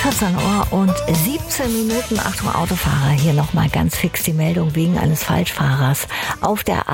14 Uhr und 17 Minuten. Achtung, Autofahrer, hier nochmal ganz fix die Meldung wegen eines Falschfahrers. Auf der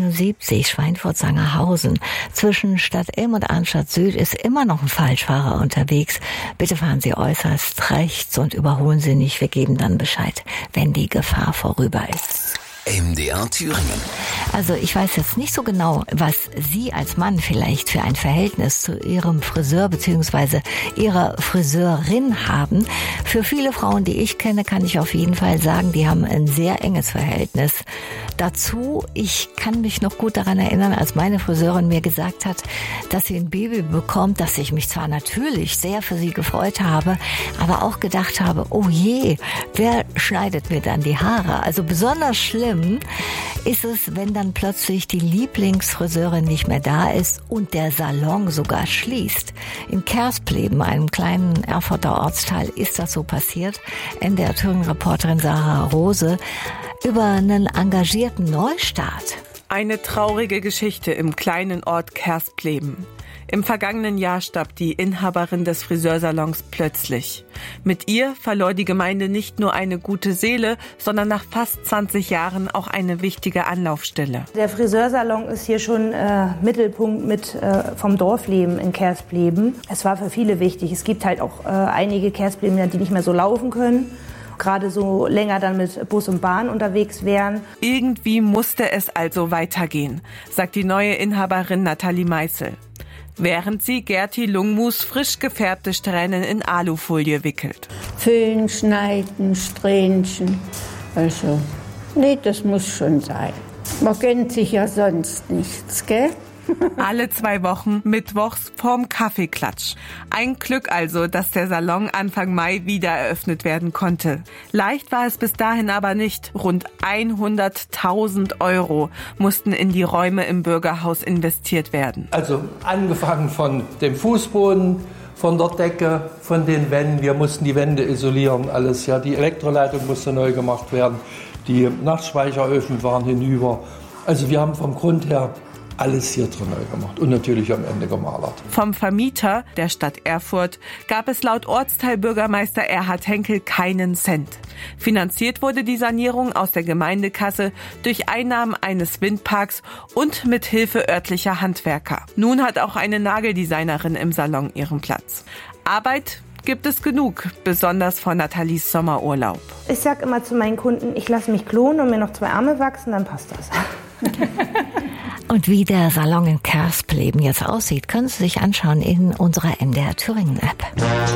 A71 Schweinfurt-Sangerhausen zwischen Stadt Ilm und Arnstadt Süd ist immer noch ein Falschfahrer unterwegs. Bitte fahren Sie äußerst rechts und überholen Sie nicht. Wir geben dann Bescheid, wenn die Gefahr vorüber ist. MDR Thüringen. Also ich weiß jetzt nicht so genau, was Sie als Mann vielleicht für ein Verhältnis zu Ihrem Friseur bzw. Ihrer Friseurin haben. Für viele Frauen, die ich kenne, kann ich auf jeden Fall sagen, die haben ein sehr enges Verhältnis dazu. Ich kann mich noch gut daran erinnern, als meine Friseurin mir gesagt hat, dass sie ein Baby bekommt, dass ich mich zwar natürlich sehr für sie gefreut habe, aber auch gedacht habe, oh je, wer schneidet mir dann die Haare? Also besonders schlimm ist es, wenn dann plötzlich die Lieblingsfriseurin nicht mehr da ist und der Salon sogar schließt. In Kerspleben, einem kleinen Erfurter Ortsteil, ist das so passiert. NDR Thüringen-Reporterin Sarah Rose über einen engagierten Neustart. Eine traurige Geschichte im kleinen Ort Kerspleben. Im vergangenen Jahr starb die Inhaberin des Friseursalons plötzlich. Mit ihr verlor die Gemeinde nicht nur eine gute Seele, sondern nach fast 20 Jahren auch eine wichtige Anlaufstelle. Der Friseursalon ist hier schon Mittelpunkt vom Dorfleben in Kerspleben. Es war für viele wichtig. Es gibt halt auch einige Kersplebener, die nicht mehr so laufen können. Gerade so länger dann mit Bus und Bahn unterwegs wären. Irgendwie musste es also weitergehen, sagt die neue Inhaberin Nathalie Meißel, während sie Gerti Lungmus frisch gefärbte Strähnen in Alufolie wickelt. Füllen, schneiden, Strähnchen. Also, nee, das muss schon sein. Man gönnt sich ja sonst nichts, gell? Alle 2 Wochen mittwochs vorm Kaffeeklatsch. Ein Glück also, dass der Salon Anfang Mai wieder eröffnet werden konnte. Leicht war es bis dahin aber nicht. Rund 100.000 € mussten in die Räume im Bürgerhaus investiert werden. Also angefangen von dem Fußboden, von der Decke, von den Wänden. Wir mussten die Wände isolieren, alles. Ja, die Elektroleitung musste neu gemacht werden. Die Nachtspeicheröfen waren hinüber. Also wir haben vom Grund her alles hier drin neu gemacht und natürlich am Ende gemalert. Vom Vermieter, der Stadt Erfurt, gab es laut Ortsteilbürgermeister Erhard Henkel keinen Cent. Finanziert wurde die Sanierung aus der Gemeindekasse durch Einnahmen eines Windparks und mit Hilfe örtlicher Handwerker. Nun hat auch eine Nageldesignerin im Salon ihren Platz. Arbeit gibt es genug, besonders vor Nathalies Sommerurlaub. Ich sag immer zu meinen Kunden, ich lasse mich klonen und mir noch 2 Arme wachsen, dann passt das. Und wie der Salon in Kerspleben jetzt aussieht, können Sie sich anschauen in unserer MDR Thüringen App.